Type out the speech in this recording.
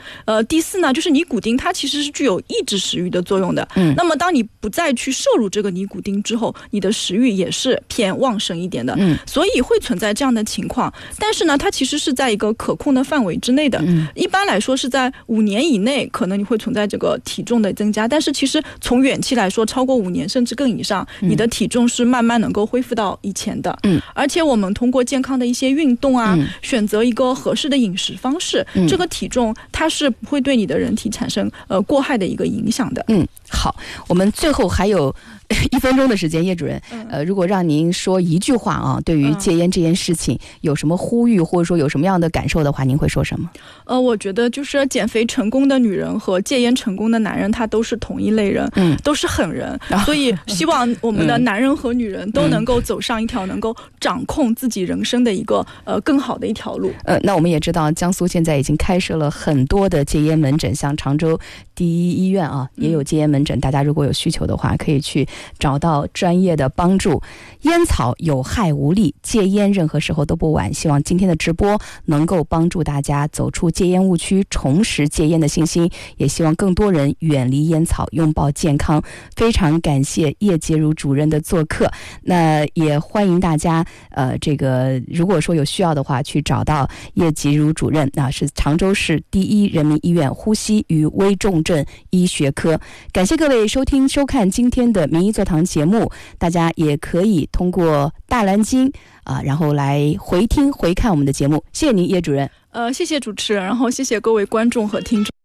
第四呢，就是尼古丁它其实是具有抑制食欲的作用的。那么当你不再去摄入这个尼古丁之后，你的食欲也是偏旺盛一点的。所以会存在这样的情况，但是呢，它其实是在一个可控的范围之内的。一般来说是在5年以内，可能你会存在这个体重的增加，但是其实从远期来说，超过5年甚至更以上，你的体重是慢慢能够恢复到以前的。而且我们通过健康的一些运动啊，选择一个合适的饮食方式，这个体重它是不会对你的人体产生过害的一个影响的。 好，我们最后还有1分钟的时间，叶主任，如果让您说一句话啊，对于戒烟这件事情有什么呼吁，或者说有什么样的感受的话，您会说什么？ 我觉得就是减肥成功的女人和戒烟成功的男人，他都是同一类人，都是狠人，所以希望我们的男人和女人都能够走上一条能够掌控自己人生的一个更好的一条路。 那我们也知道江苏现在已经开设了很多的戒烟门诊，像常州第一医院啊也有戒烟门诊，大家如果有需求的话可以去找到专业的帮助。烟草有害无利，戒烟任何时候都不晚。希望今天的直播能够帮助大家走出戒烟误区，重拾戒烟的信心，也希望更多人远离烟草，拥抱健康。非常感谢叶洁如主任的做客，那也欢迎大家如果说有需要的话去找到叶洁如主任，那是常州市第一人民医院呼吸与危重症医学科。感谢各位收听收看今天的民意座堂节目，大家也可以通过大蓝鲸然后来回听回看我们的节目。谢谢您叶主任。 谢谢主持人，然后谢谢各位观众和听众。